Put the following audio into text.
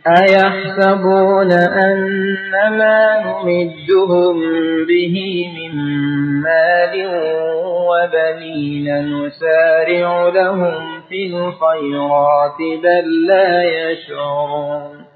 أيحسبون أن ما نمدهم به من مال وبنين نسارع لهم في الخيرات بل لا يشعرون